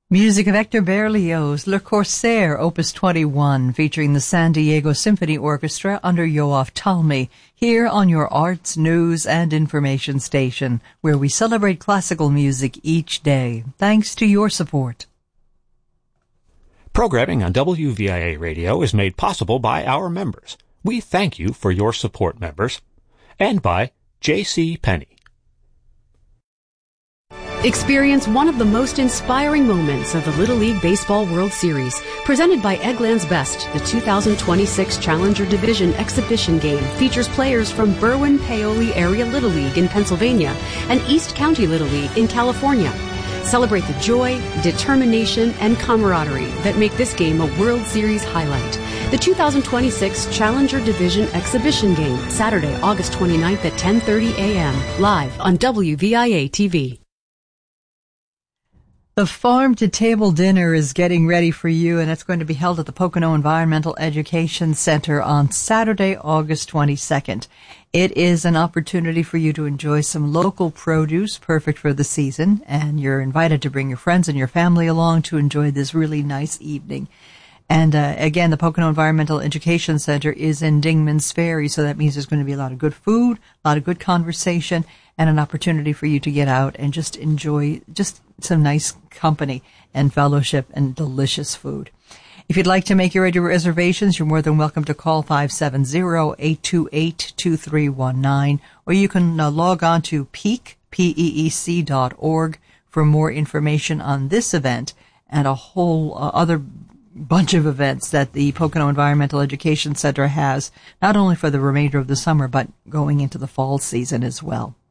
Music of Hector Berlioz, Le Corsaire, Opus 21, featuring the San Diego Symphony Orchestra under Yoav Talmi, here on your arts, news, and information station, where we celebrate classical music each day, thanks to your support. Programming on WVIA Radio is made possible by our members. We thank you for your support, members. And by J.C. Penney. Experience one of the most inspiring moments of the Little League Baseball World Series, presented by Eggland's Best. The 2026 Challenger Division exhibition game features players from Berwyn-Paoli Area Little League in Pennsylvania and East County Little League in California. Celebrate the joy, determination, and camaraderie that make this game a World Series highlight. The 2026 Challenger Division exhibition game, Saturday, August 29th at 10:30 a.m., live on WVIA TV. The Farm to Table Dinner is getting ready for you, and it's going to be held at the Pocono Environmental Education Center on Saturday, August 22nd. It is an opportunity for you to enjoy some local produce, perfect for the season, and you're invited to bring your friends and your family along to enjoy this really nice evening. And again, the Pocono Environmental Education Center is in Dingman's Ferry, so that means there's going to be a lot of good food, a lot of good conversation, and an opportunity for you to get out and just enjoy just some nice company and fellowship and delicious food. If you'd like to make your reservations, you're more than welcome to call 570-828-2319, or you can log on to peec.org for more information on this event and a whole other bunch of events that the Pocono Environmental Education Center has, not only for the remainder of the summer, but going into the fall season as well.